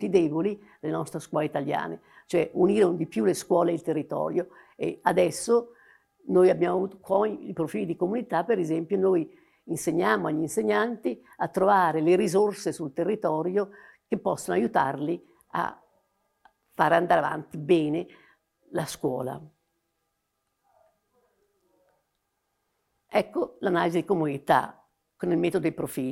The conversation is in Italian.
punti deboli delle nostre scuole italiane, cioè unire un di più le scuole e il territorio. E adesso noi abbiamo avuto con i profili di comunità, per esempio, noi insegniamo agli insegnanti a trovare le risorse sul territorio che possono aiutarli a fare andare avanti bene la scuola. Ecco l'analisi di comunità con il metodo dei profili.